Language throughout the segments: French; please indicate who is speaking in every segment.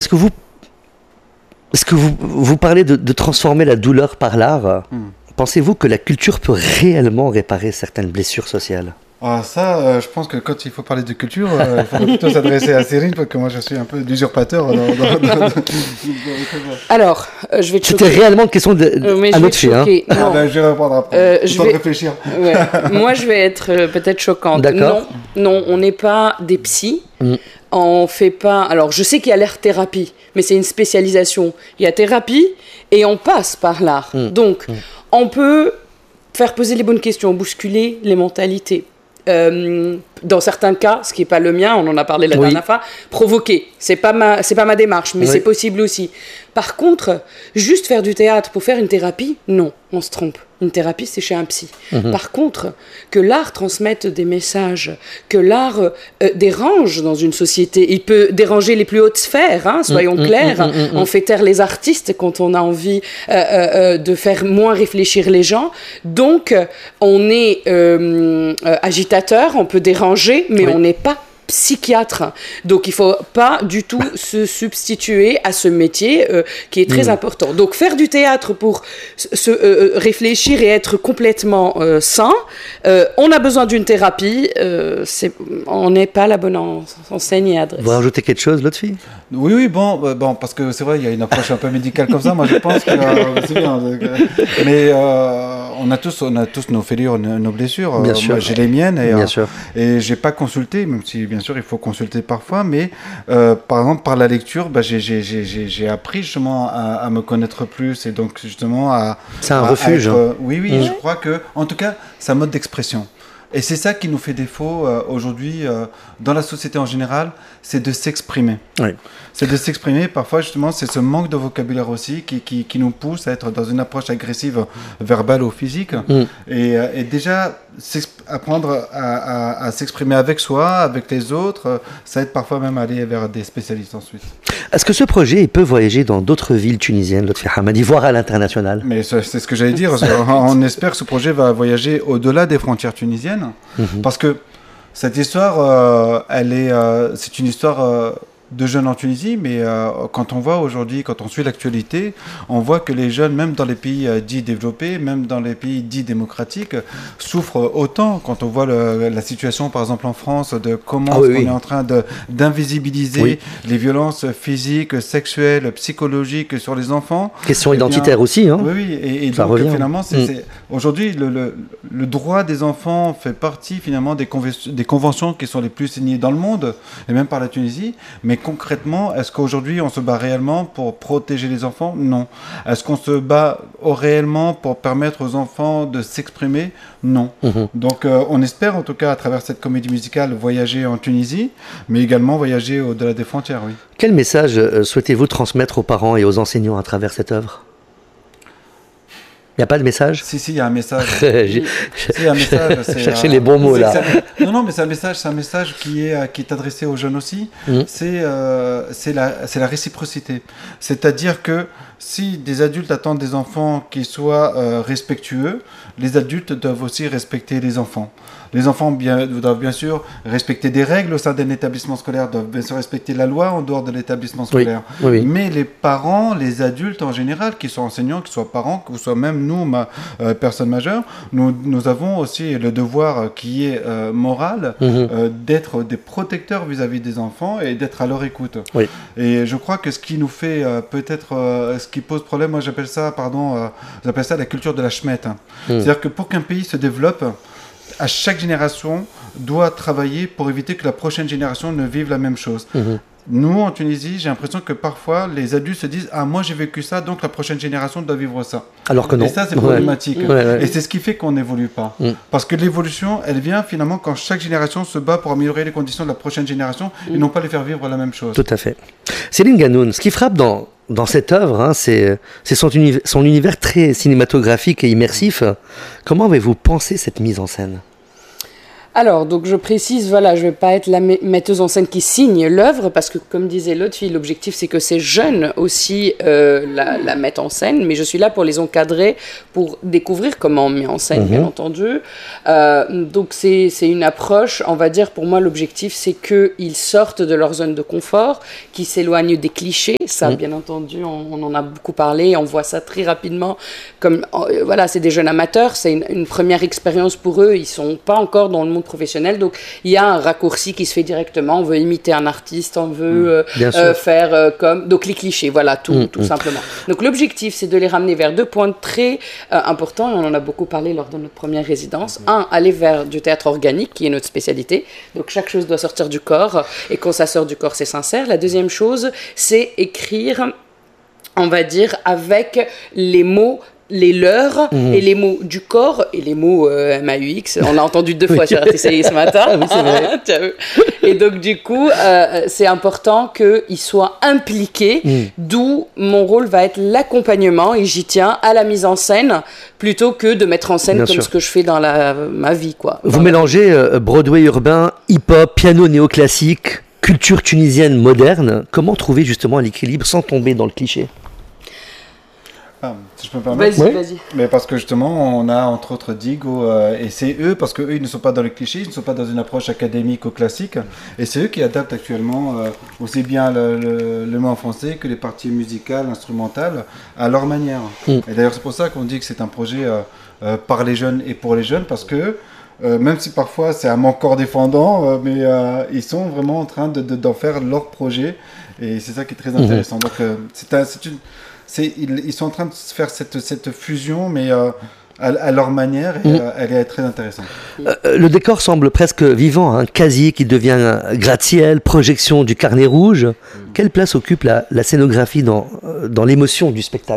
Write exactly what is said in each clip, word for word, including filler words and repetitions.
Speaker 1: que vous, est-ce que vous, vous parlez de, de transformer la douleur par l'art? mm. Pensez-vous que la culture peut réellement réparer certaines blessures sociales?
Speaker 2: Ah, ça, euh, je pense que quand il faut parler de culture, euh, il faut plutôt s'adresser à Cyrine, parce que moi je suis un peu d'usurpateur. Dans, dans, dans, dans...
Speaker 3: Alors, euh, je vais te choquer.
Speaker 1: C'était réellement une question de,
Speaker 3: euh,
Speaker 1: à notre fille. Hein.
Speaker 2: Ah, ben, je vais répondre après. Euh, je vais réfléchir.
Speaker 3: Ouais. Moi, je vais être euh, peut-être choquante.
Speaker 1: D'accord.
Speaker 3: Non, non, on n'est pas des psys. Mm. On fait pas. Alors, je sais qu'il y a l'art-thérapie, mais c'est une spécialisation. Il y a thérapie et on passe par l'art. Mm. Donc, mm. on peut faire poser les bonnes questions, bousculer les mentalités. Euh, dans certains cas, ce qui n'est pas le mien, on en a parlé la oui. dernière fois, provoquer. C'est pas ma, c'est pas ma démarche, mais oui. c'est possible aussi. Par contre, juste faire du théâtre pour faire une thérapie, non, on se trompe. Une thérapie, c'est chez un psy. Mm-hmm. Par contre, que l'art transmette des messages, que l'art euh, dérange dans une société, il peut déranger les plus hautes sphères, hein, soyons mm-hmm. clairs. Mm-hmm. On fait taire les artistes quand on a envie euh, euh, de faire moins réfléchir les gens. Donc, on est euh, euh, agitateur, on peut déranger, mais oui. on n'est pas psychiatre. Donc, il ne faut pas du tout se substituer à ce métier euh, qui est très mmh. important. Donc, faire du théâtre pour se euh, réfléchir et être complètement euh, sain, euh, on a besoin d'une thérapie. Euh, c'est, on n'est pas la bonne en, enseigne et adresse.
Speaker 1: Vous rajoutez quelque chose, l'autre fille?
Speaker 2: Oui, oui, bon, euh, bon, parce que c'est vrai, il y a une approche un peu médicale comme ça. Moi, je pense que euh, c'est bien. Euh, mais euh, on a tous, on a tous nos fêlures, nos, nos blessures.
Speaker 1: Bien
Speaker 2: euh,
Speaker 1: sûr.
Speaker 2: Moi, j'ai les miennes et,
Speaker 1: bien
Speaker 2: euh,
Speaker 1: sûr.
Speaker 2: et j'ai pas consulté, même si bien sûr il faut consulter parfois. Mais euh, par exemple, par la lecture, bah, j'ai, j'ai, j'ai, j'ai appris justement à, à me connaître plus et donc justement à.
Speaker 1: C'est un
Speaker 2: à,
Speaker 1: refuge.
Speaker 2: À être, euh, oui, oui,
Speaker 1: mmh.
Speaker 2: je crois que, en tout cas, c'est un mode d'expression. Et c'est ça qui nous fait défaut euh, aujourd'hui euh, dans la société en général, c'est de s'exprimer.
Speaker 1: Oui.
Speaker 2: C'est de s'exprimer. Parfois, justement, c'est ce manque de vocabulaire aussi qui, qui, qui nous pousse à être dans une approche agressive, verbale ou physique. Mm. Et, et déjà, apprendre à, à, à s'exprimer avec soi, avec les autres, ça aide parfois même à aller vers des spécialistes ensuite.
Speaker 1: Est-ce que ce projet il peut voyager dans d'autres villes tunisiennes, Lotfi Hamadi, voire à l'international?
Speaker 2: Mais c'est ce que j'allais dire. On espère que ce projet va voyager au-delà des frontières tunisiennes. Mm-hmm. Parce que cette histoire, euh, elle est, euh, c'est une histoire euh, de jeunes en Tunisie, mais euh, quand on voit aujourd'hui, quand on suit l'actualité, on voit que les jeunes, même dans les pays euh, dits développés, même dans les pays dits démocratiques, souffrent autant. Quand on voit le, la situation, par exemple en France, de comment ah, oui, on oui. est en train de, d'invisibiliser oui. les violences physiques, sexuelles, psychologiques sur les enfants.
Speaker 1: Question identitaire bien, aussi. Hein.
Speaker 2: Oui, oui, et, et donc revient. Finalement, c'est, mm. c'est, aujourd'hui, le, le, le droit des enfants fait partie finalement des, conv- des conventions qui sont les plus signées dans le monde, et même par la Tunisie, mais concrètement, est-ce qu'aujourd'hui on se bat réellement pour protéger les enfants? Non. Est-ce qu'on se bat réellement pour permettre aux enfants de s'exprimer? Non. Mmh. Donc euh, on espère en tout cas à travers cette comédie musicale voyager en Tunisie, mais également voyager au-delà des frontières, oui.
Speaker 1: Quel message euh, souhaitez-vous transmettre aux parents et aux enseignants à travers cette œuvre? Il n'y a pas de message?
Speaker 2: Si, si, il y a un message. si, il y a un message. C'est,
Speaker 1: chercher
Speaker 2: euh,
Speaker 1: les bons mots, là.
Speaker 2: C'est, non, non, mais c'est un message, c'est un message qui est, qui est adressé aux jeunes aussi. Mmh. C'est, euh, c'est, la, c'est la réciprocité. C'est-à-dire que si des adultes attendent des enfants qui soient euh, respectueux, les adultes doivent aussi respecter les enfants. Les enfants bien, doivent bien sûr respecter des règles au sein d'un établissement scolaire, doivent bien sûr respecter la loi en dehors de l'établissement scolaire.
Speaker 1: Oui, oui.
Speaker 2: Mais les parents, les adultes en général, qu'ils soient enseignants, qu'ils soient parents, que soient même nous, ma, euh, personnes majeures, nous, nous avons aussi le devoir qui est euh, moral mmh. euh, d'être des protecteurs vis-à-vis des enfants et d'être à leur écoute.
Speaker 1: Oui.
Speaker 2: Et je crois que ce qui nous fait euh, peut-être, euh, ce qui pose problème, moi j'appelle ça, pardon, euh, j'appelle ça la culture de la chmette. Hein. Mmh. C'est-à-dire que pour qu'un pays se développe, à chaque génération doit travailler pour éviter que la prochaine génération ne vive la même chose. Mmh. Nous, en Tunisie, j'ai l'impression que parfois, les adultes se disent « Ah, moi, j'ai vécu ça, donc la prochaine génération doit vivre ça. »
Speaker 1: Alors que non.
Speaker 2: Et ça, c'est problématique.
Speaker 1: Ouais. Ouais, ouais.
Speaker 2: Et c'est ce qui fait qu'on n'évolue pas. Mmh. Parce que l'évolution, elle vient finalement quand chaque génération se bat pour améliorer les conditions de la prochaine génération mmh. et non pas les faire vivre la même chose.
Speaker 1: Tout à fait. Céline Ganoun, ce qui frappe dans, dans cette œuvre, hein, c'est, c'est son, univers, son univers très cinématographique et immersif. Comment avez-vous pensé cette mise en scène ?
Speaker 3: Alors, donc je précise, voilà, je ne vais pas être la metteuse en scène qui signe l'œuvre, parce que, comme disait l'autre fille, l'objectif c'est que ces jeunes aussi euh, la, la mettent en scène, mais je suis là pour les encadrer, pour découvrir comment on met en scène, mmh. bien entendu. Euh, donc c'est, c'est une approche, on va dire, pour moi, l'objectif c'est qu'ils sortent de leur zone de confort, qu'ils s'éloignent des clichés. Ça, mmh. bien entendu, on, on en a beaucoup parlé, on voit ça très rapidement. Comme, euh, voilà, c'est des jeunes amateurs, c'est une, une première expérience pour eux, ils ne sont pas encore dans le monde professionnel, donc il y a un raccourci qui se fait directement, on veut imiter un artiste, on veut mmh, euh, euh, faire euh, comme, donc les clichés, voilà, tout, mmh, tout mmh. simplement. Donc l'objectif c'est de les ramener vers deux points très euh, importants, et on en a beaucoup parlé lors de notre première résidence. Mmh. Un, aller vers du théâtre organique, qui est notre spécialité, donc chaque chose doit sortir du corps, et quand ça sort du corps c'est sincère. La deuxième chose, c'est écrire, on va dire, avec les mots les leurs mmh. et les mots du corps et les mots euh, M A U X. On l'a entendu deux fois sur R T C I ce matin.
Speaker 1: Oui, c'est vrai.
Speaker 3: Et donc, du coup, euh, c'est important qu'ils soient impliqués, mmh. d'où mon rôle va être l'accompagnement, et j'y tiens, à la mise en scène, plutôt que de mettre en scène Bien comme sûr. ce que je fais dans la, ma vie, quoi.
Speaker 1: Vous mélangez euh, Broadway urbain, hip-hop, piano néoclassique, culture tunisienne moderne. Comment trouver justement l'équilibre sans tomber dans le cliché ?
Speaker 2: Ah, si je peux me permettre.
Speaker 3: Vas-y, oui. vas-y.
Speaker 2: Mais parce que justement, on a entre autres Digo, euh, et c'est eux, parce qu'eux, ils ne sont pas dans le cliché, ils ne sont pas dans une approche académique ou classique, et c'est eux qui adaptent actuellement euh, aussi bien le, le, le mot en français que les parties musicales, instrumentales, à leur manière. Mm. Et d'ailleurs, c'est pour ça qu'on dit que c'est un projet euh, euh, par les jeunes et pour les jeunes, parce que euh, même si parfois c'est un encore défendant, euh, mais euh, ils sont vraiment en train de, de, d'en faire leur projet, et c'est ça qui est très intéressant. Mm. Donc, euh, c'est, un, c'est une. C'est, ils, ils sont en train de faire cette, cette fusion, mais euh, à, à leur manière, et mmh. euh, elle est très intéressante.
Speaker 1: Euh, le décor semble presque vivant, un casier qui devient un gratte-ciel, projection du carnet rouge. Mmh. Quelle place occupe la, la scénographie dans, dans l'émotion du spectacle ?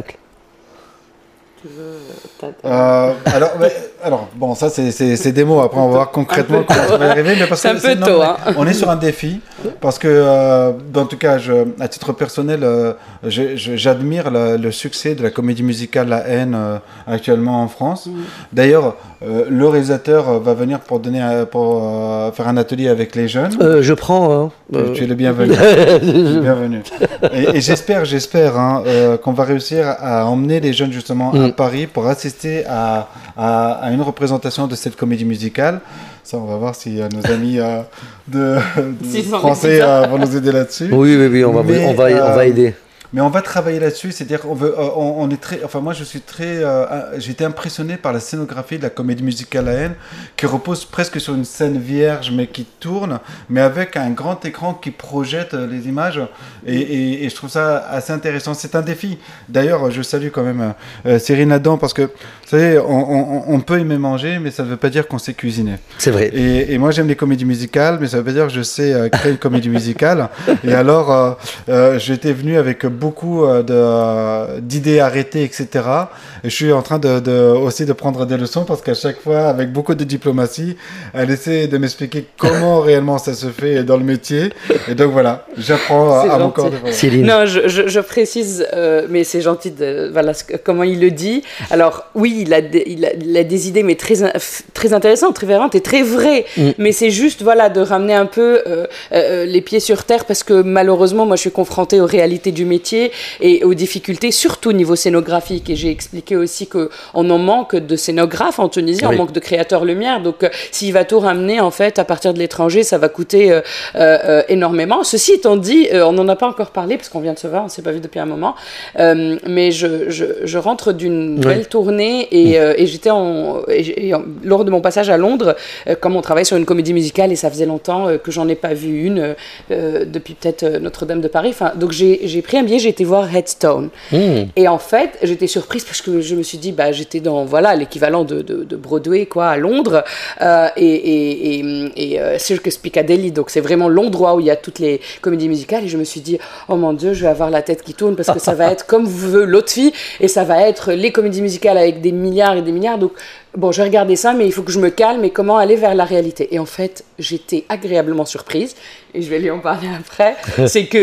Speaker 3: Tu veux,
Speaker 2: euh, alors, mais, alors, bon, ça c'est, c'est, c'est des mots. Après, on va voir concrètement comment ça va y arriver. Mais parce
Speaker 3: c'est
Speaker 2: que
Speaker 3: un peu tôt. Hein.
Speaker 2: On est sur un défi. Parce que, euh, en tout cas, je, à titre personnel, euh, je, je, j'admire le, le succès de la comédie musicale La Haine euh, actuellement en France. Mmh. D'ailleurs, euh, le réalisateur va venir pour, donner un, pour euh, faire un atelier avec les jeunes.
Speaker 1: Euh, je prends. Hein,
Speaker 2: euh... Tu es le bienvenu. le bienvenu. Et, et j'espère, j'espère hein, euh, qu'on va réussir à emmener les jeunes justement mmh. à Paris pour assister à, à, à une représentation de cette comédie musicale. Ça, on va voir si euh, nos amis euh, de, de français euh, vont nous aider là-dessus.
Speaker 1: Oui, oui, oui, on va, mais, on va, euh, on va aider.
Speaker 2: Mais on va travailler là-dessus, c'est-à-dire on veut, euh, on, on est très, enfin moi je suis très, euh, j'ai été impressionné par la scénographie de la comédie musicale La Haine, qui repose presque sur une scène vierge mais qui tourne, mais avec un grand écran qui projette les images, et, et, et je trouve ça assez intéressant. C'est un défi. D'ailleurs, je salue quand même euh, Cyril Nadan, parce que vous savez, on, on, on peut aimer manger, mais ça ne veut pas dire qu'on sait cuisiner.
Speaker 1: C'est vrai.
Speaker 2: Et, et moi j'aime les comédies musicales, mais ça veut pas dire que je sais euh, créer une comédie musicale. Et alors, euh, euh, j'étais venu avec beaucoup euh, de, euh, d'idées arrêtées, et cetera. Et je suis en train de, de, aussi de prendre des leçons, parce qu'à chaque fois, avec beaucoup de diplomatie, elle essaie de m'expliquer comment réellement ça se fait dans le métier. Et donc voilà, j'apprends à, à mon corps de
Speaker 1: Céline.
Speaker 3: Non, je, je, je précise, euh, mais c'est gentil de, voilà, comment il le dit. Alors oui, il a, de, il a, il a des idées, mais très, très intéressantes, très variantes et très vraies. Mm. Mais c'est juste voilà, de ramener un peu euh, euh, les pieds sur terre, parce que malheureusement, moi je suis confrontée aux réalités du métier et aux difficultés, surtout au niveau scénographique. Et j'ai expliqué aussi qu'on en manque de scénographes en Tunisie, oui. on manque de créateurs lumière. Donc, euh, s'il va tout ramener, en fait, à partir de l'étranger, ça va coûter euh, euh, énormément. Ceci étant dit, euh, on n'en a pas encore parlé, parce qu'on vient de se voir, on ne s'est pas vu depuis un moment. Euh, mais je, je, je rentre d'une oui. belle tournée, et, euh, et j'étais en, et, et en, lors de mon passage à Londres, euh, comme on travaille sur une comédie musicale, et ça faisait longtemps euh, que j'en ai pas vu une, euh, depuis peut-être euh, Notre-Dame de Paris. Enfin, donc, j'ai, j'ai pris un billet, j'ai été voir Headstone. Mmh. Et en fait, j'étais surprise, parce que je me suis dit, bah, j'étais dans voilà, l'équivalent de, de, de Broadway quoi, à Londres, euh, et, et, et, et euh, Circus Piccadilly. Donc, c'est vraiment l'endroit où il y a toutes les comédies musicales. Et je me suis dit, oh mon Dieu, je vais avoir la tête qui tourne, parce que ça va être comme veut l'autre fille, et ça va être les comédies musicales avec des milliards et des milliards. Donc, bon, je vais regarder ça, mais il faut que je me calme, et comment aller vers la réalité. Et en fait, j'étais agréablement surprise, et je vais lui en parler après. C'est que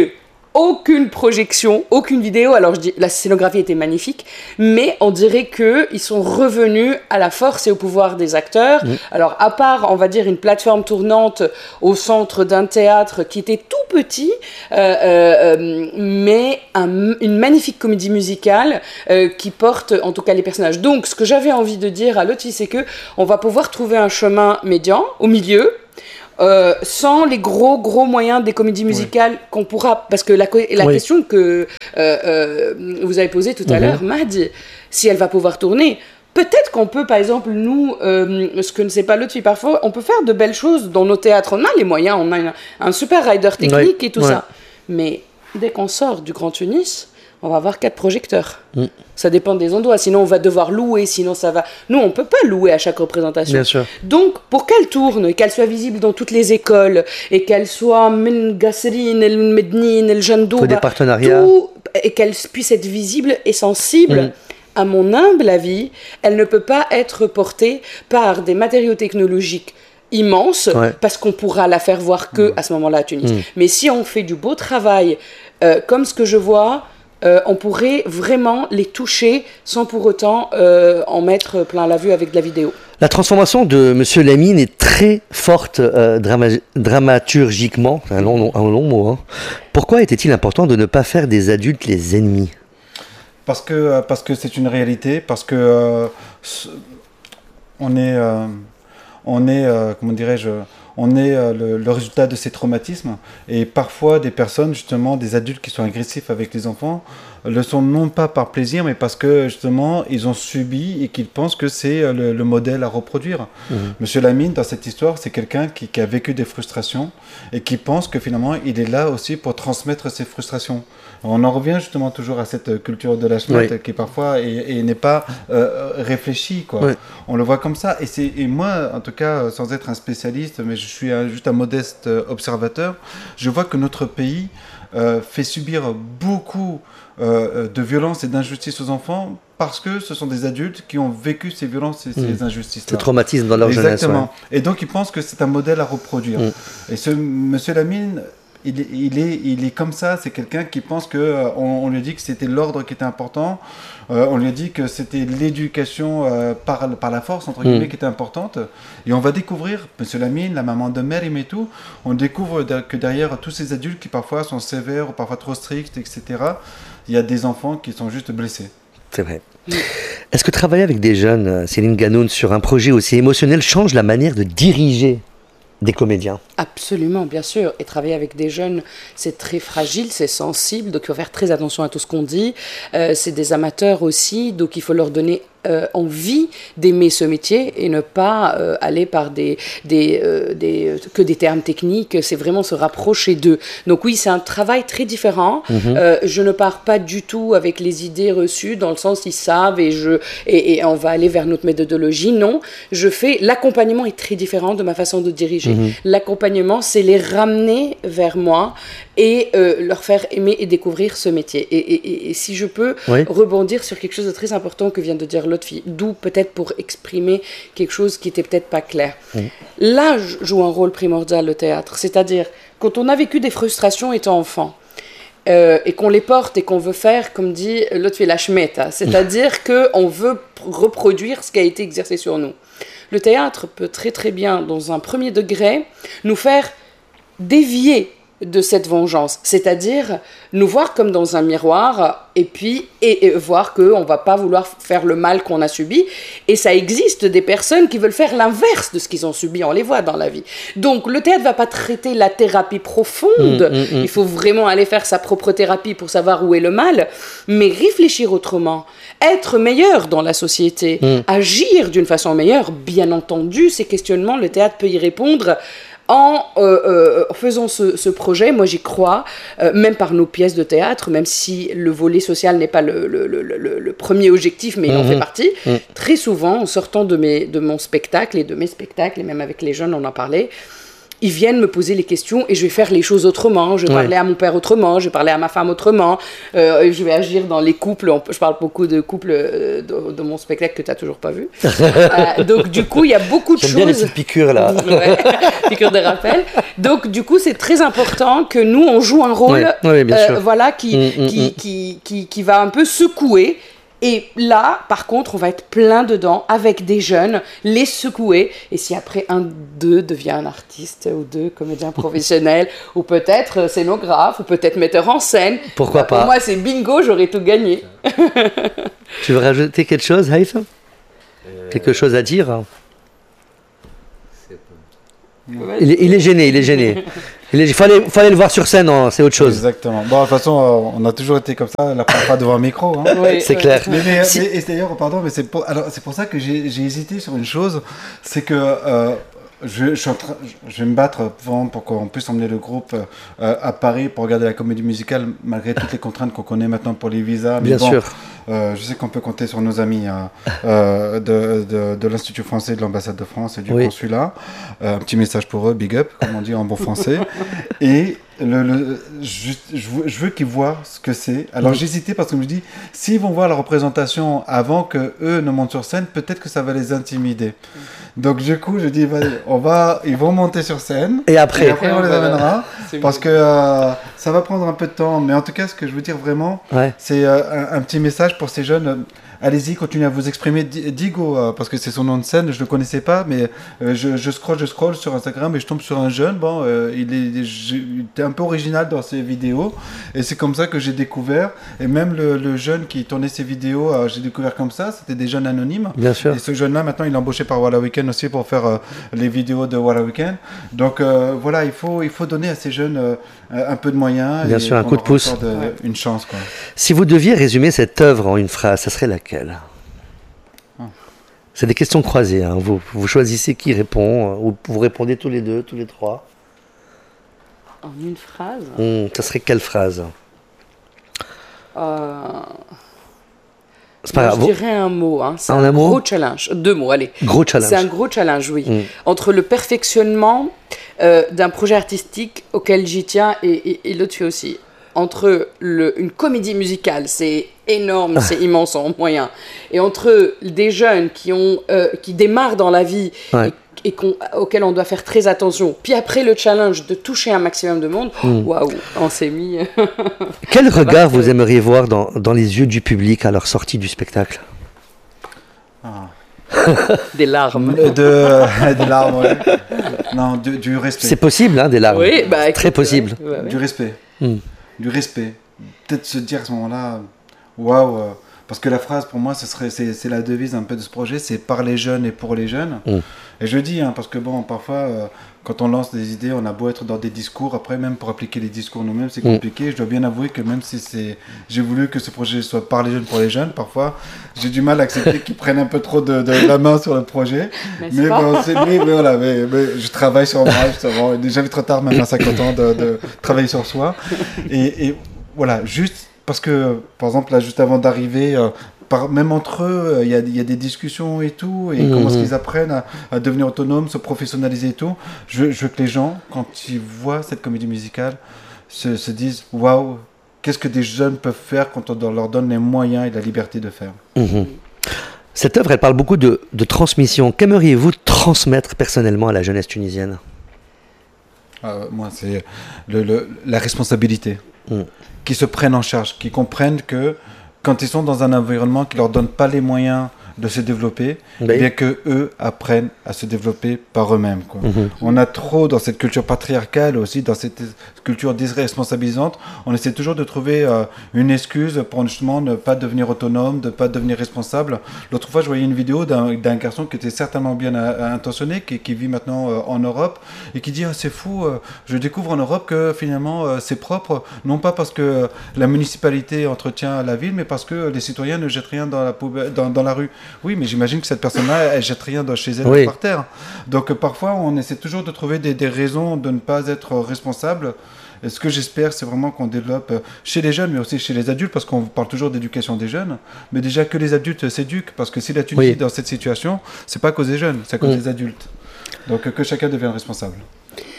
Speaker 3: aucune projection, aucune vidéo. Alors je dis, la scénographie était magnifique, mais on dirait que ils sont revenus à la force et au pouvoir des acteurs. Mmh. Alors à part, on va dire, une plateforme tournante au centre d'un théâtre qui était tout petit, euh, euh, mais un, une magnifique comédie musicale euh, qui porte en tout cas les personnages. Donc ce que j'avais envie de dire à Lotfi, c'est que on va pouvoir trouver un chemin médian au milieu. Euh, sans les gros gros moyens des comédies musicales oui. qu'on pourra, parce que la, la oui. question que euh, euh, vous avez posée tout à mm-hmm. l'heure, Mad, si elle va pouvoir tourner, peut-être qu'on peut par exemple nous, euh, ce que ne sait pas l'autre fille parfois, on peut faire de belles choses dans nos théâtres, on a les moyens, on a un, un super rider technique oui. et tout oui. ça, mais dès qu'on sort du Grand Tunis, on va avoir quatre projecteurs. Mm. Ça dépend des endroits. Sinon, on va devoir louer. Sinon, ça va. Nous, on peut pas louer à chaque représentation.
Speaker 1: Bien sûr.
Speaker 3: Donc, pour qu'elle tourne et qu'elle soit visible dans toutes les écoles et qu'elle soit min Gasserine, el Mednin, el Jandouba,
Speaker 1: des partenariats,
Speaker 3: tout, et qu'elle puisse être visible et sensible. Mm. À mon humble avis, elle ne peut pas être portée par des matériaux technologiques immenses ouais. parce qu'on pourra la faire voir que mm. à ce moment-là à Tunis. Mm. Mais si on fait du beau travail, euh, comme ce que je vois. Euh, on pourrait vraiment les toucher sans pour autant euh, en mettre plein la vue avec de la vidéo.
Speaker 1: La transformation de Monsieur Lamine est très forte euh, drama- dramaturgiquement, un long, un long mot. Hein. Pourquoi était-il important de ne pas faire des adultes les ennemis ?
Speaker 2: Parce que, parce que c'est une réalité, parce que euh, on est, euh, on est euh, comment dirais-je, on est euh, le, le résultat de ces traumatismes. Et parfois, des personnes, justement, des adultes qui sont agressifs avec les enfants, le sont non pas par plaisir, mais parce que, justement, ils ont subi et qu'ils pensent que c'est le, le modèle à reproduire. Mmh. Monsieur Lamine, dans cette histoire, c'est quelqu'un qui, qui a vécu des frustrations et qui pense que, finalement, il est là aussi pour transmettre ses frustrations. On en revient justement toujours à cette culture de la schmette oui. qui parfois est, et n'est pas euh, réfléchie, quoi. Oui. On le voit comme ça. Et, c'est, et moi, en tout cas, sans être un spécialiste, mais je suis un, juste un modeste observateur, je vois que notre pays euh, fait subir beaucoup euh, de violences et d'injustices aux enfants parce que ce sont des adultes qui ont vécu ces violences et ces mmh. injustices-là.
Speaker 1: Ce traumatisme dans leur
Speaker 2: Exactement.
Speaker 1: jeunesse. Exactement.
Speaker 2: Ouais. Et donc, ils pensent que c'est un modèle à reproduire. Mmh. Et ce Monsieur Lamine... Il est, il, est, il est comme ça, c'est quelqu'un qui pense qu'on euh, on lui a dit que c'était l'ordre qui était important, euh, on lui a dit que c'était l'éducation euh, par, par la force, entre guillemets, mmh. qui était importante. Et on va découvrir, Monsieur Lamine, la maman de Merim et tout, on découvre de, que derrière tous ces adultes qui parfois sont sévères ou parfois trop stricts, et cetera, il y a des enfants qui sont juste blessés.
Speaker 1: C'est vrai. Mmh. Est-ce que travailler avec des jeunes, Céline Ganoun, sur un projet aussi émotionnel change la manière de diriger des comédiens?
Speaker 3: Absolument, bien sûr. Et travailler avec des jeunes, c'est très fragile, c'est sensible, donc il faut faire très attention à tout ce qu'on dit. Euh, c'est des amateurs aussi, donc il faut leur donner euh, envie d'aimer ce métier et ne pas euh, aller par des, des, euh, des, euh, que des termes techniques. C'est vraiment se rapprocher d'eux. Donc oui, c'est un travail très différent. Mm-hmm. Euh, je ne pars pas du tout avec les idées reçues, dans le sens ils savent et, je, et, et on va aller vers notre méthodologie. Non, je fais... L'accompagnement est très différent de ma façon de diriger. Mm-hmm. L'accompagnement, c'est les ramener vers moi et euh, leur faire aimer et découvrir ce métier. Et, et, et, et si je peux oui. rebondir sur quelque chose de très important que vient de dire l'autre fille, d'où peut-être pour exprimer quelque chose qui était peut-être pas clair. Oui. L'âge joue un rôle primordial, le théâtre. C'est-à-dire, quand on a vécu des frustrations étant enfant, Euh, et qu'on les porte et qu'on veut faire, comme dit l'autre fille, la schmetta, c'est-à-dire qu'on veut reproduire ce qui a été exercé sur nous. Le théâtre peut très très bien, dans un premier degré, nous faire dévier de cette vengeance, c'est-à-dire nous voir comme dans un miroir et puis et, et voir qu'on ne va pas vouloir faire le mal qu'on a subi. Et ça existe des personnes qui veulent faire l'inverse de ce qu'ils ont subi, on les voit dans la vie. Donc le théâtre ne va pas traiter la thérapie profonde, mmh, mmh, mmh. il faut vraiment aller faire sa propre thérapie pour savoir où est le mal, mais réfléchir autrement, être meilleur dans la société, mmh. agir d'une façon meilleure, bien entendu, ces questionnements, le théâtre peut y répondre. En euh, euh, faisant ce, ce projet, moi j'y crois, euh, même par nos pièces de théâtre, même si le volet social n'est pas le, le, le, le, le premier objectif, mais il mmh. en fait partie. Mmh. Très souvent, en sortant de, mes, de mon spectacle et de mes spectacles, et même avec les jeunes, on en parlait, ils viennent me poser les questions et je vais faire les choses autrement. Je vais
Speaker 1: Ouais.
Speaker 3: parler à mon père autrement, je vais parler à ma femme autrement, euh, je vais agir dans les couples. On- Je parle beaucoup de couples euh, de, de mon spectacle que tu n'as toujours pas vu. Euh, donc du coup, il y a beaucoup de
Speaker 1: J'aime
Speaker 3: choses.
Speaker 1: bien les petites piqûres là.
Speaker 3: Ouais, piqûre de rappel. Donc du coup, c'est très important que nous, on joue un rôle
Speaker 1: Ouais, ouais, bien
Speaker 3: euh,
Speaker 1: sûr.
Speaker 3: voilà, qui,
Speaker 1: Mm, mm,
Speaker 3: qui,
Speaker 1: mm.
Speaker 3: qui, qui, qui va un peu secouer. Et là, par contre, on va être plein dedans avec des jeunes, les secouer. Et si après un d'eux devient un artiste ou deux comédiens professionnels, ou peut-être scénographe, ou peut-être metteur en scène,
Speaker 1: Pourquoi
Speaker 3: bah, pour
Speaker 1: pas.
Speaker 3: moi, c'est bingo, j'aurais tout gagné.
Speaker 1: Tu veux rajouter quelque chose, Haïfa? Quelque chose à dire? Il est, il est gêné, il est gêné. Il est- fallait, fallait le voir sur scène, hein, c'est autre chose.
Speaker 2: Exactement. Bon, de toute façon, euh, on a toujours été comme ça, la première fois devant un micro. Hein.
Speaker 3: Oui,
Speaker 1: C'est
Speaker 3: oui.
Speaker 1: clair.
Speaker 2: Mais, mais,
Speaker 1: Si-
Speaker 2: mais- et d'ailleurs, pardon, mais c'est pour, alors, c'est pour ça que j'ai j'ai hésité sur une chose, c'est que euh, je, je, suis en train- je vais me battre vraiment pour qu'on puisse emmener le groupe euh, à Paris pour regarder la comédie musicale, malgré toutes les contraintes qu'on connaît maintenant pour les visas. Mais
Speaker 1: Bien
Speaker 2: bon,
Speaker 1: sûr.
Speaker 2: euh, je sais qu'on peut compter sur nos amis euh, euh, de, de, de l'Institut français, de l'ambassade de France et du
Speaker 1: Oui.
Speaker 2: consulat. Euh, un petit message pour eux, big up, comme on dit en bon français. Et le, le- je, je veux, je veux qu'ils voient ce que c'est. Alors
Speaker 1: Mhm.
Speaker 2: j'hésitais parce que je me dis, s'ils vont voir la représentation avant que eux ne montent sur scène, peut-être que ça va les intimider. Donc du coup, je dis, vas-y, on va, ils vont monter sur scène.
Speaker 1: Et après,
Speaker 2: Et après, on les
Speaker 3: Voilà.
Speaker 2: amènera.
Speaker 3: C'est
Speaker 2: Parce que euh, ça va prendre un peu de temps. Mais en tout cas, ce que je veux dire vraiment,
Speaker 1: ouais.
Speaker 2: c'est euh, un, un petit message pour ces jeunes. Euh, Allez-y, continuez à vous exprimer. Di- Digo, euh, parce que c'est son nom de scène, je ne le connaissais pas, mais euh, je, je scroll, je scroll sur Instagram et je tombe sur un jeune. Bon, euh, il, est, je- il était un peu original dans ses vidéos. Et c'est comme ça que j'ai découvert. Et même le, le jeune qui tournait ses vidéos, euh, j'ai découvert comme ça. C'était des jeunes anonymes.
Speaker 1: Bien sûr.
Speaker 2: Et ce jeune-là, maintenant, il est embauché par Walla Weekend aussi pour faire euh, les vidéos de Walla Weekend. Donc euh, voilà, il faut, il faut donner à ces jeunes euh, un peu de moyens.
Speaker 1: Bien
Speaker 2: et
Speaker 1: sûr, un
Speaker 2: qu'on
Speaker 1: coup de
Speaker 2: leur
Speaker 1: pouce.
Speaker 2: accorde, euh,
Speaker 3: Ouais.
Speaker 2: une chance, quoi.
Speaker 1: Si vous deviez résumer cette œuvre en une phrase, ça serait laquelle?
Speaker 2: Ah.
Speaker 1: C'est des questions croisées. Hein. Vous, vous choisissez qui répond, euh, ou vous répondez tous les deux, tous les trois.
Speaker 3: En une phrase.
Speaker 1: Hum, ça serait quelle phrase?
Speaker 3: Euh,
Speaker 1: C'est pas
Speaker 3: moi,
Speaker 1: grave.
Speaker 3: je
Speaker 1: Vous-
Speaker 3: dirais un mot. Hein. C'est
Speaker 1: En
Speaker 3: un,
Speaker 1: un mot
Speaker 3: gros challenge. Deux mots, allez.
Speaker 1: Gros challenge.
Speaker 3: C'est un gros challenge, oui.
Speaker 1: Mm.
Speaker 3: Entre le perfectionnement euh, d'un projet artistique auquel j'y tiens et, et, et l'autre fait aussi. Entre le, une comédie musicale, c'est énorme, c'est immense en moyens. Et entre des jeunes qui, ont, euh, qui démarrent dans la vie
Speaker 1: Ouais.
Speaker 3: et, et qu'on- auxquels on doit faire très attention. Puis après le challenge de toucher un maximum de monde,
Speaker 1: Mm.
Speaker 3: waouh, on s'est mis...
Speaker 1: Quel regard
Speaker 3: que-
Speaker 1: vous aimeriez voir dans, dans les yeux du public à leur sortie du spectacle?
Speaker 2: Ah.
Speaker 3: des larmes.
Speaker 2: De, de larmes, ouais. Non, du, du respect.
Speaker 1: C'est possible, hein, des larmes.
Speaker 3: Oui, bah, écoute,
Speaker 1: Très possible.
Speaker 3: ouais, ouais, ouais.
Speaker 2: Du respect.
Speaker 1: Mm.
Speaker 2: Du respect. Peut-être se dire à ce moment-là, waouh. euh, Parce que la phrase, pour moi, ce serait, c'est, c'est la devise un peu de ce projet, c'est par les jeunes et pour les jeunes.
Speaker 1: Mm.
Speaker 2: Et je dis, hein, parce que bon, parfois, euh, quand on lance des idées, on a beau être dans des discours, après, même pour appliquer les discours nous-mêmes, c'est
Speaker 1: Mm.
Speaker 2: compliqué. Je dois bien avouer que même si c'est, j'ai voulu que ce projet soit par les jeunes pour les jeunes, parfois, j'ai du mal à accepter qu'ils prennent un peu trop de, de la main sur le projet.
Speaker 3: N'est-ce
Speaker 2: Mais
Speaker 3: pas
Speaker 2: bon, c'est, mais, mais voilà, mais, mais je travaille sur moi, justement. Déjà trop tard, même à cinquante ans, de, de travailler sur soi. Et, et voilà, juste parce que, par exemple, là, juste avant d'arriver, euh, par, même entre eux, il y, a, y a des discussions et tout, et
Speaker 1: Mhm.
Speaker 2: comment est-ce qu'ils apprennent à, à devenir autonomes, se professionnaliser et tout. Je, je veux que les gens, quand ils voient cette comédie musicale, se, se disent waouh, qu'est-ce que des jeunes peuvent faire quand on leur donne les moyens et la liberté de faire.
Speaker 1: Mhm. Cette œuvre, elle parle beaucoup de, de transmission. Qu'aimeriez-vous transmettre personnellement à la jeunesse tunisienne?
Speaker 2: Euh, moi, c'est le, le, la responsabilité.
Speaker 1: Mm.
Speaker 2: Qu'ils se prennent en charge, qu'ils comprennent que quand ils sont dans un environnement qui ne leur donne pas les moyens de se développer,
Speaker 1: Oui.
Speaker 2: eh bien que eux apprennent à se développer par eux-mêmes, quoi.
Speaker 1: Mhm.
Speaker 2: On a trop dans cette culture patriarcale aussi, dans cette culture désresponsabilisante, on essaie toujours de trouver euh, une excuse pour justement ne pas devenir autonome, de ne pas devenir responsable. L'autre fois, je voyais une vidéo d'un d'un garçon qui était certainement bien euh, intentionné, qui, qui vit maintenant euh, en Europe, et qui dit ah, c'est fou, euh, je découvre en Europe que finalement euh, c'est propre, non pas parce que euh, la municipalité entretient la ville, mais parce que les citoyens ne jettent rien dans la, poubelle, dans, dans la rue. Oui, mais j'imagine que cette personne-là, elle jette rien de chez elle
Speaker 1: Oui.
Speaker 2: par terre. Donc euh, parfois, on essaie toujours de trouver des, des raisons de ne pas être responsable. Et ce que j'espère, c'est vraiment qu'on développe euh, chez les jeunes, mais aussi chez les adultes, parce qu'on parle toujours d'éducation des jeunes. Mais déjà que les adultes s'éduquent, parce que si la Tunisie
Speaker 1: Oui.
Speaker 2: est dans cette situation, c'est pas à cause des jeunes, c'est à cause
Speaker 1: Mm.
Speaker 2: des adultes. Donc euh, que chacun devienne responsable.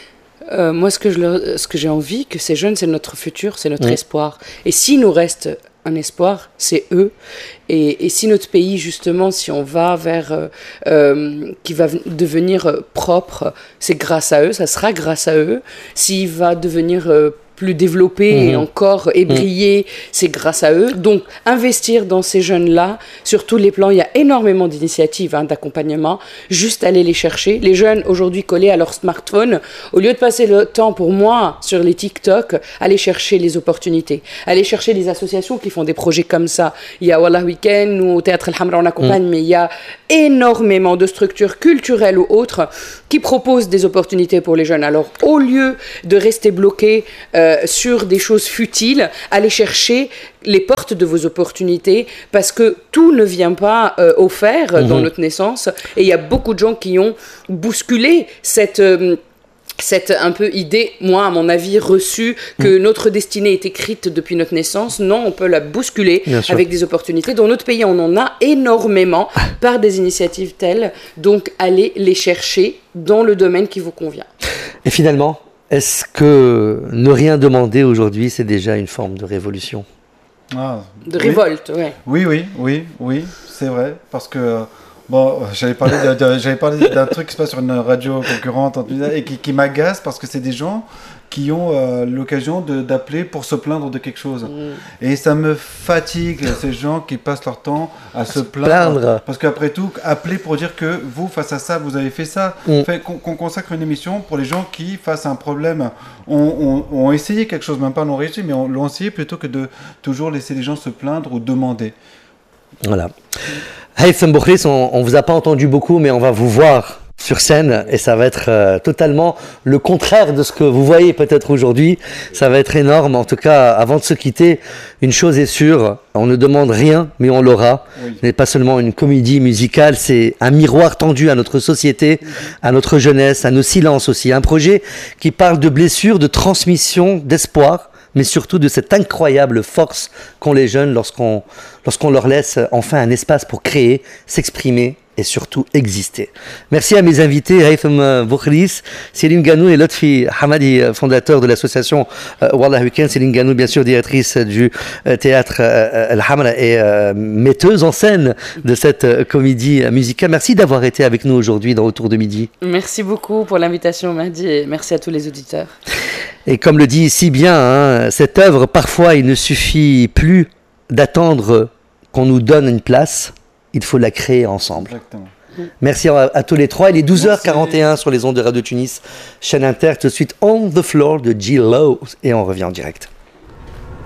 Speaker 3: euh, moi, ce que, je leur, ce que j'ai envie, que ces jeunes, c'est notre futur, c'est notre
Speaker 1: mmh.
Speaker 3: espoir. Et s'il nous reste un espoir, c'est eux. Et, et si notre pays, justement, si on va vers... Euh, euh, qui va devenir euh, propre, c'est grâce à eux, ça sera grâce à eux. S'il va devenir... Euh, plus développé mmh. et encore ébrillé, mmh. c'est grâce à eux. Donc, investir dans ces jeunes-là, sur tous les plans, il y a énormément d'initiatives hein, d'accompagnement, juste aller les chercher. Les jeunes, aujourd'hui, collés à leur smartphone, au lieu de passer le temps, pour moi, sur les TikTok, aller chercher les opportunités, aller chercher les associations qui font des projets comme ça. Il y a Wallah Weekend, nous, au Théâtre El Hamra, on accompagne, mmh. mais il y a énormément de structures culturelles ou autres qui proposent des opportunités pour les jeunes. Alors, au lieu de rester bloqués euh, sur des choses futiles, allez chercher les portes de vos opportunités parce que tout ne vient pas euh, offert mmh. dans notre naissance et il y a beaucoup de gens qui ont bousculé cette... Euh, cette un peu idée, moi à mon avis, reçue que mmh. notre destinée est écrite depuis notre naissance. Non, on peut la bousculer avec des opportunités. Dans notre pays, on en a énormément par des initiatives telles. Donc, allez les chercher dans le domaine qui vous convient.
Speaker 1: Et finalement, est-ce que ne rien demander aujourd'hui, c'est déjà une forme de révolution ?
Speaker 2: ah,
Speaker 3: De
Speaker 2: oui.
Speaker 3: révolte, ouais.
Speaker 2: Oui, oui, oui, oui, c'est vrai. Parce que... Bon, j'avais parlé, de, de, j'avais parlé d'un truc qui se passe sur une radio concurrente et qui, qui m'agace parce que c'est des gens qui ont euh, l'occasion de, d'appeler pour se plaindre de quelque chose. Mmh. Et ça me fatigue, ces gens qui passent leur temps à, à se plaindre. plaindre. Parce qu'après tout, appeler pour dire que vous, face à ça, vous avez fait ça. Mmh. Fait qu'on, qu'on consacre une émission pour les gens qui, face à un problème, ont, ont, ont essayé quelque chose, même pas l'ont réussi, mais on, l'ont essayé plutôt que de toujours laisser les gens se plaindre ou demander.
Speaker 1: Voilà. Haytham Boukhris, on ne vous a pas entendu beaucoup, mais on va vous voir sur scène et ça va être euh, totalement le contraire de ce que vous voyez peut-être aujourd'hui. Ça va être énorme. En tout cas, avant de se quitter, une chose est sûre, on ne demande rien, mais on l'aura. Oui. Ce n'est pas seulement une comédie musicale, c'est un miroir tendu à notre société, à notre jeunesse, à nos silences aussi. Un projet qui parle de blessures, de transmission, d'espoir, mais surtout de cette incroyable force qu'ont les jeunes lorsqu'on, lorsqu'on leur laisse enfin un espace pour créer, s'exprimer et surtout exister. Merci à mes invités, Haytham Boukhris, Céline Ganou et Lotfi Hamadi, fondateur de l'association euh, Wallah Weekend. Céline Ganou, bien sûr, directrice du euh, théâtre euh, El Hamra et euh, metteuse en scène de cette euh, comédie musicale. Merci d'avoir été avec nous aujourd'hui dans Autour de Midi.
Speaker 3: Merci beaucoup pour l'invitation, Mahdi, et merci à tous les auditeurs.
Speaker 1: Et comme le dit si bien, hein, cette œuvre, parfois, il ne suffit plus d'attendre qu'on nous donne une place. Il faut la créer ensemble. Exactement. Merci à, à tous les trois. Il est douze heures quarante et un sur les ondes de Radio Tunis, chaîne Inter. Tout de suite, On the Floor de G. Lowe. Et on revient en direct.